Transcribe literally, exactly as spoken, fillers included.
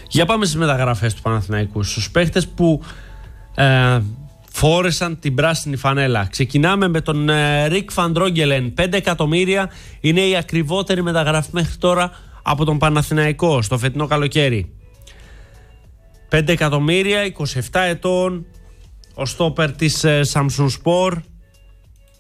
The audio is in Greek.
Για πάμε στις μεταγραφές του Παναθηναϊκού, στους παίχτες που ε, φόρεσαν την πράσινη φανέλα. Ξεκινάμε με τον ε, Ρικ Φαντρόγγελεν. πέντε εκατομμύρια είναι η ακριβότερη μεταγραφή μέχρι τώρα από τον Παναθηναϊκό στο φετινό καλοκαίρι. πέντε εκατομμύρια, είκοσι επτά ετών, ο στόπερ της ε, Samsunspor.